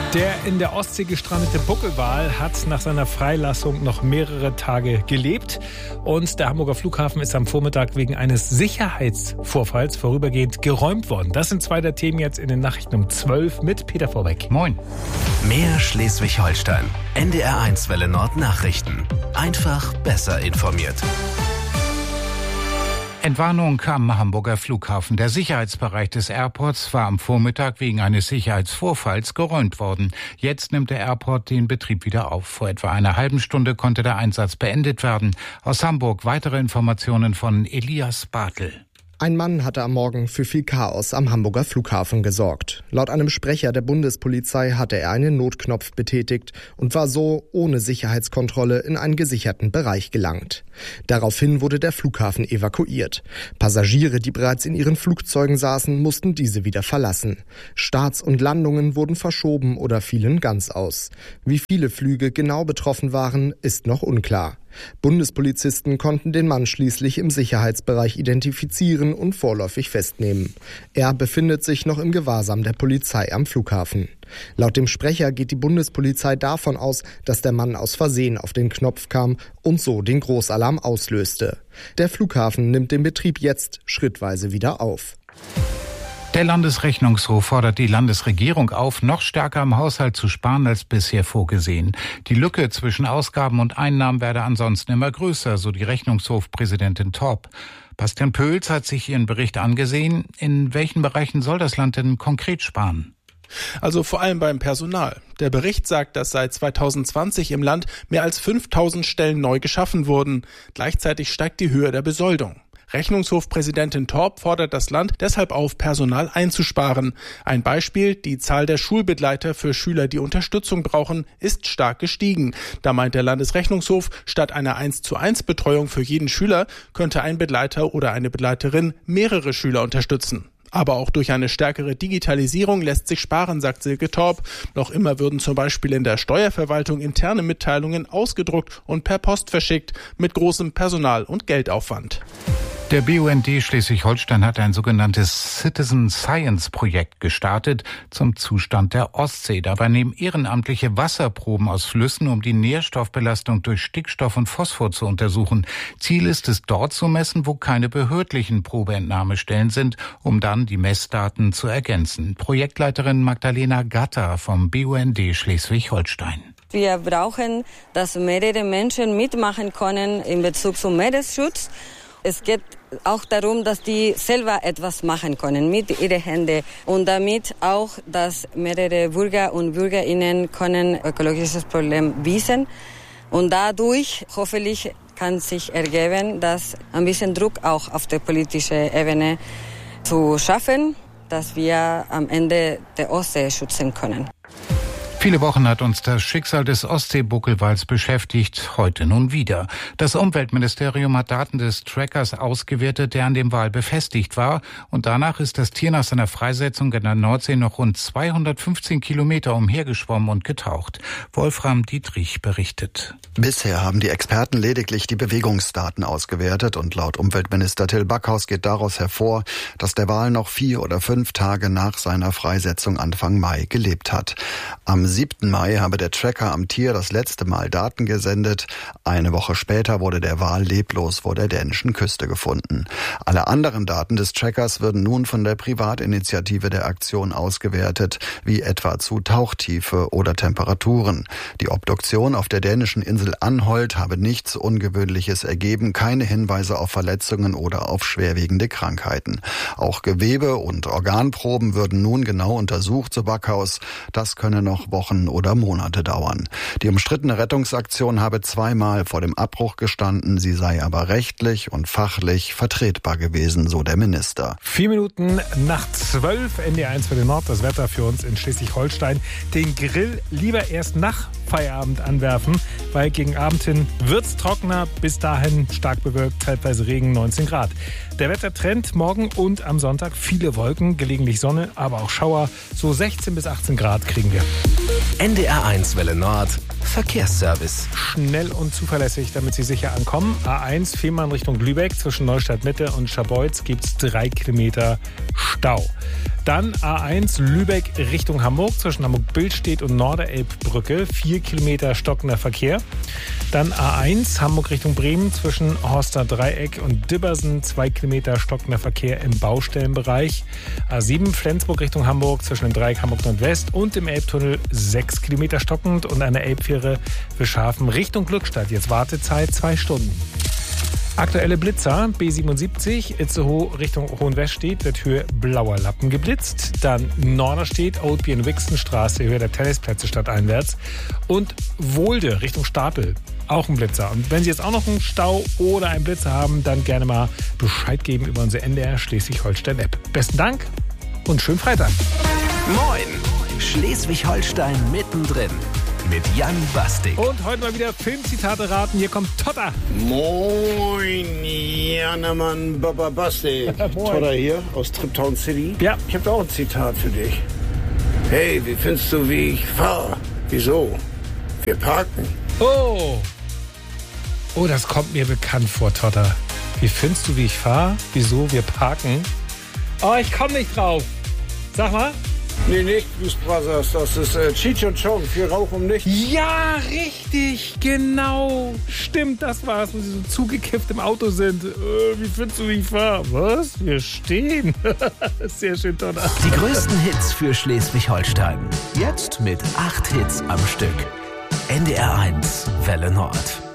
Der in der Ostsee gestrandete Buckelwal hat nach seiner Freilassung noch mehrere Tage gelebt. Und der Hamburger Flughafen ist am Vormittag wegen eines Sicherheitsvorfalls vorübergehend geräumt worden. Das sind zwei der Themen jetzt in den Nachrichten um 12 mit Peter Vorbeck. Moin. Mehr Schleswig-Holstein. NDR1 Welle Nord Nachrichten. Einfach besser informiert. Entwarnung am Hamburger Flughafen. Der Sicherheitsbereich des Airports war am Vormittag wegen eines Sicherheitsvorfalls geräumt worden. Jetzt nimmt der Airport den Betrieb wieder auf. Vor etwa einer halben Stunde konnte der Einsatz beendet werden. Aus Hamburg weitere Informationen von Elias Bartel. Ein Mann hatte am Morgen für viel Chaos am Hamburger Flughafen gesorgt. Laut einem Sprecher der Bundespolizei hatte er einen Notknopf betätigt und war so ohne Sicherheitskontrolle in einen gesicherten Bereich gelangt. Daraufhin wurde der Flughafen evakuiert. Passagiere, die bereits in ihren Flugzeugen saßen, mussten diese wieder verlassen. Starts und Landungen wurden verschoben oder fielen ganz aus. Wie viele Flüge genau betroffen waren, ist noch unklar. Bundespolizisten konnten den Mann schließlich im Sicherheitsbereich identifizieren und vorläufig festnehmen. Er befindet sich noch im Gewahrsam der Polizei am Flughafen. Laut dem Sprecher geht die Bundespolizei davon aus, dass der Mann aus Versehen auf den Knopf kam und so den Großalarm auslöste. Der Flughafen nimmt den Betrieb jetzt schrittweise wieder auf. Der Landesrechnungshof fordert die Landesregierung auf, noch stärker am Haushalt zu sparen als bisher vorgesehen. Die Lücke zwischen Ausgaben und Einnahmen werde ansonsten immer größer, so die Rechnungshofpräsidentin Torp. Bastian Pöls hat sich ihren Bericht angesehen. In welchen Bereichen soll das Land denn konkret sparen? Also vor allem beim Personal. Der Bericht sagt, dass seit 2020 im Land mehr als 5000 Stellen neu geschaffen wurden. Gleichzeitig steigt die Höhe der Besoldung. Rechnungshofpräsidentin Torp fordert das Land deshalb auf, Personal einzusparen. Ein Beispiel: Die Zahl der Schulbegleiter für Schüler, die Unterstützung brauchen, ist stark gestiegen. Da meint der Landesrechnungshof, statt einer 1:1 Betreuung für jeden Schüler könnte ein Begleiter oder eine Begleiterin mehrere Schüler unterstützen. Aber auch durch eine stärkere Digitalisierung lässt sich sparen, sagt Silke Torp. Noch immer würden zum Beispiel in der Steuerverwaltung interne Mitteilungen ausgedruckt und per Post verschickt, mit großem Personal- und Geldaufwand. Der BUND Schleswig-Holstein hat ein sogenanntes Citizen Science Projekt gestartet zum Zustand der Ostsee. Dabei nehmen Ehrenamtliche Wasserproben aus Flüssen, um die Nährstoffbelastung durch Stickstoff und Phosphor zu untersuchen. Ziel ist es, dort zu messen, wo keine behördlichen Probeentnahmestellen sind, um dann die Messdaten zu ergänzen. Projektleiterin Magdalena Gatter vom BUND Schleswig-Holstein. Wir brauchen, dass mehrere Menschen mitmachen können in Bezug zum Meeresschutz. Es geht auch darum, dass die selber etwas machen können mit ihren Händen und damit auch, dass mehrere Bürger und Bürgerinnen können ökologisches Problem wissen und dadurch hoffentlich kann sich ergeben, dass ein bisschen Druck auch auf der politischen Ebene zu schaffen, dass wir am Ende der Ostsee schützen können. Viele Wochen hat uns das Schicksal des Ostseebuckelwals beschäftigt, heute nun wieder. Das Umweltministerium hat Daten des Trackers ausgewertet, der an dem Wal befestigt war. Und danach ist das Tier nach seiner Freisetzung in der Nordsee noch rund 215 Kilometer umhergeschwommen und getaucht. Wolfram Dietrich berichtet. Bisher haben die Experten lediglich die Bewegungsdaten ausgewertet und laut Umweltminister Till Backhaus geht daraus hervor, dass der Wal noch 4 oder 5 Tage nach seiner Freisetzung Anfang Mai gelebt hat. Am 7. Mai habe der Tracker am Tier das letzte Mal Daten gesendet. Eine Woche später wurde der Wal leblos vor der dänischen Küste gefunden. Alle anderen Daten des Trackers würden nun von der Privatinitiative der Aktion ausgewertet, wie etwa zu Tauchtiefe oder Temperaturen. Die Obduktion auf der dänischen Insel Anholt habe nichts Ungewöhnliches ergeben, keine Hinweise auf Verletzungen oder auf schwerwiegende Krankheiten. Auch Gewebe- und Organproben würden nun genau untersucht, so Backhaus. Das könne noch Wochen oder Monate dauern. Die umstrittene Rettungsaktion habe 2-mal vor dem Abbruch gestanden, sie sei aber rechtlich und fachlich vertretbar gewesen, so der Minister. 4 Minuten nach 12, NDR1 für den Nord, das Wetter für uns in Schleswig-Holstein. Den Grill lieber erst nach Feierabend anwerfen, weil gegen Abend hin wird's trockener, bis dahin stark bewölkt, zeitweise Regen, 19 Grad. Der Wettertrend morgen und am Sonntag viele Wolken, gelegentlich Sonne, aber auch Schauer, so 16 bis 18 Grad kriegen wir. NDR1 Welle Nord, Verkehrsservice. Schnell und zuverlässig, damit Sie sicher ankommen. A1 Fehmarn Richtung Lübeck, zwischen Neustadt Mitte und Scharbeutz gibt's 3 Kilometer Stau. Dann A1 Lübeck Richtung Hamburg zwischen Hamburg-Billstedt und Norderelbbrücke, 4 Kilometer stockender Verkehr. Dann A1 Hamburg Richtung Bremen zwischen Horster Dreieck und Dibbersen, 2 Kilometer stockender Verkehr im Baustellenbereich. A7 Flensburg Richtung Hamburg zwischen dem Dreieck Hamburg Nordwest und dem Elbtunnel, 6 Kilometer stockend und eine Elbfähre Wischhafen Richtung Glückstadt. Jetzt Wartezeit 2 Stunden. Aktuelle Blitzer, B77, Itzehoe Richtung Hohenwestedt, wird Höhe Blauer Lappen geblitzt. Dann Norderstedt, Oldby und Wixenstraße, Höhe der Tennisplätze stadteinwärts. Und Wohlde Richtung Stapel, auch ein Blitzer. Und wenn Sie jetzt auch noch einen Stau oder einen Blitzer haben, dann gerne mal Bescheid geben über unsere NDR Schleswig-Holstein-App. Besten Dank und schönen Freitag. Moin, Schleswig-Holstein mittendrin. Mit Jan Bastik. Und heute mal wieder Filmzitate raten. Hier kommt Totter. Moin, Jannemann, Baba Bastik. Totter hier aus Triptown City. Ja. Ich habe da auch ein Zitat für dich. Hey, wie findest du, wie ich fahre? Wieso? Wir parken. Oh, das kommt mir bekannt vor, Totter. Wie findest du, wie ich fahre? Wieso? Wir parken. Oh, ich komme nicht drauf. Sag mal. Nee, nicht Blues Brothers, das ist Cheech und Chong, viel Rauch um nichts. Ja, richtig, genau. Stimmt, das war's, wo sie so zugekifft im Auto sind. Wie findest du, wie ich fahre? Was? Wir stehen. Sehr schön, Totter. Die größten Hits für Schleswig-Holstein. Jetzt mit 8 Hits am Stück. NDR 1 Welle Nord.